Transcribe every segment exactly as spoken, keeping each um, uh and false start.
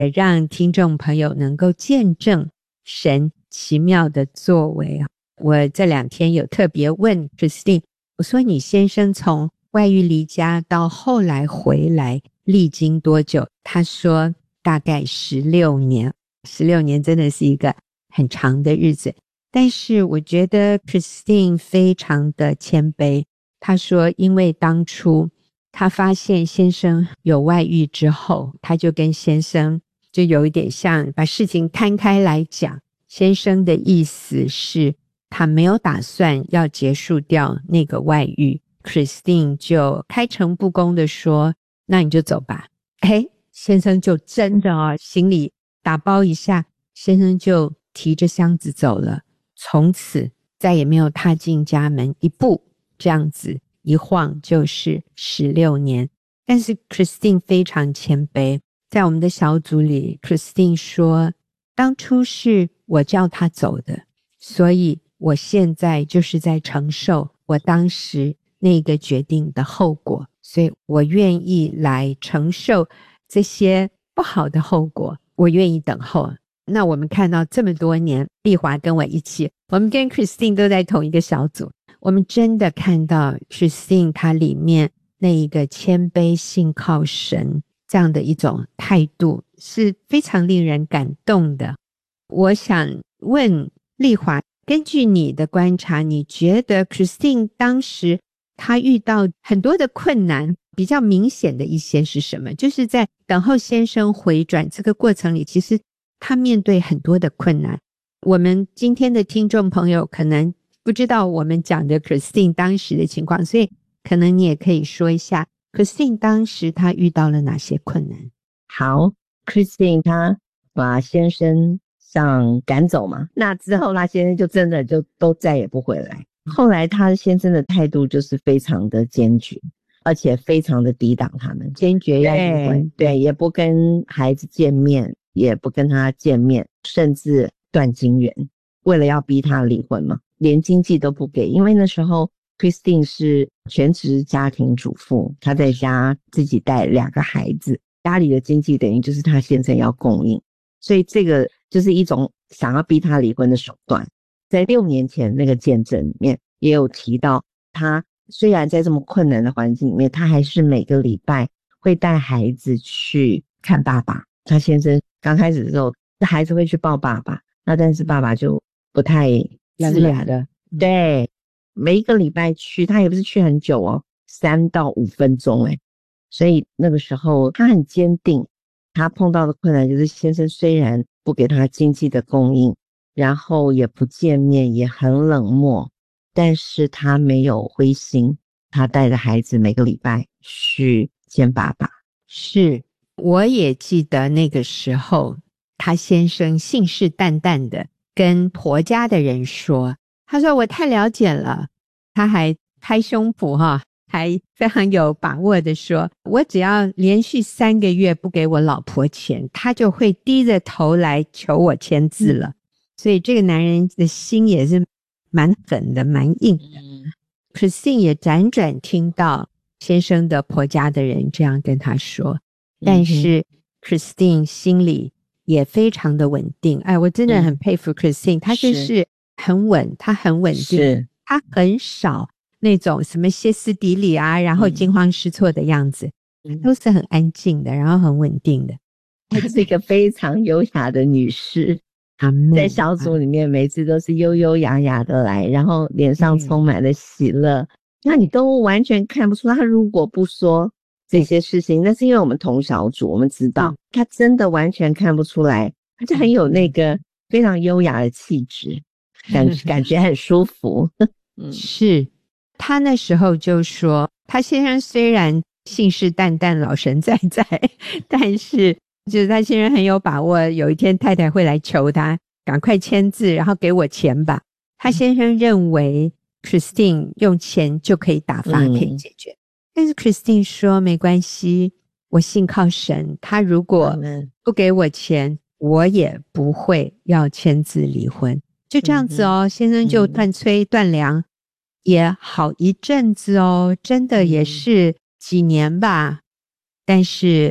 也让听众朋友能够见证神奇妙的作为。我这两天有特别问 Christine， 我说你先生从外遇离家到后来回来历经多久？他说大概十六年。十六年真的是一个很长的日子，但是我觉得 Christine 非常的谦卑。他说因为当初他发现先生有外遇之后，他就跟先生就有一点像把事情摊开来讲，先生的意思是他没有打算要结束掉那个外遇。 Christine 就开诚布公的说那你就走吧。诶，先生就真的哦，行李打包一下，先生就提着箱子走了，从此再也没有踏进家门一步，这样子一晃就是十六年。但是 Christine 非常谦卑，在我们的小组里 Christine 说当初是我叫他走的，所以我现在就是在承受我当时那个决定的后果，所以我愿意来承受这些不好的后果，我愿意等候。那我们看到这么多年，丽华跟我一起，我们跟 Christine 都在同一个小组，我们真的看到 Christine 她里面那一个谦卑信靠神这样的一种态度是非常令人感动的。我想问丽华，根据你的观察，你觉得 Christine 当时她遇到很多的困难，比较明显的一些是什么？就是在等候先生回转这个过程里，其实她面对很多的困难。我们今天的听众朋友可能不知道我们讲的 Christine 当时的情况，所以可能你也可以说一下 Christine 当时她遇到了哪些困难。 好， Christine 她把先生上赶走嘛，那之后她先生就真的就都再也不回来。后来她先生的态度就是非常的坚决，而且非常的抵挡他们，坚决要离婚，对，也不跟孩子见面，也不跟他见面，甚至断金源，为了要逼他离婚嘛，连经济都不给。因为那时候 Christine 是全职家庭主妇，她在家自己带两个孩子，家里的经济等于就是她先生要供应，所以这个就是一种想要逼他离婚的手段。在六年前那个见证里面也有提到，他虽然在这么困难的环境里面，他还是每个礼拜会带孩子去看爸爸。他先生刚开始的时候，孩子会去抱爸爸，那但是爸爸就不太自然的，对，每一个礼拜去，他也不是去很久哦，三到五分钟诶。所以那个时候他很坚定，他碰到的困难就是先生虽然不给他经济的供应，然后也不见面，也很冷漠，但是他没有灰心，他带着孩子每个礼拜去见爸爸。 是，我也记得那个时候他先生信誓旦旦的跟婆家的人说，他说我太了解了，他还拍胸脯哈，还非常有把握的说，我只要连续三个月不给我老婆钱，他就会低着头来求我签字了。所以这个男人的心也是蛮狠的，蛮硬的。Christine 也辗转听到先生的婆家的人这样跟他说，但是 Christine 心里也非常的稳定。哎，我真的很佩服 Christine， 她就是很稳，她很稳定，她很少那种什么歇斯底里啊，然后惊慌失措的样子，都是很安静的，然后很稳定的。 她是一个非常优雅的女士，在小组里面每次都是悠悠雅雅的来，然后脸上充满了喜乐，那你都完全看不出她如果不说这些事情，那是因为我们同小组，我们知道她真的完全看不出来，她就很有那个非常优雅的气质，感感觉很舒服。 嗯，是，她那时候就说，她先生虽然信誓旦旦老神在在，但是就是他先生很有把握，有一天太太会来求他赶快签字，然后给我钱吧。他先生认为 Christine 用钱就可以打发，可以解决。嗯，但是 Christine 说没关系，我信靠神，他如果不给我钱，我也不会要签字离婚。就这样子哦，先生就断炊断粮也好一阵子哦，真的也是几年吧。但是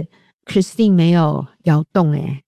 Christine 没有摇动诶，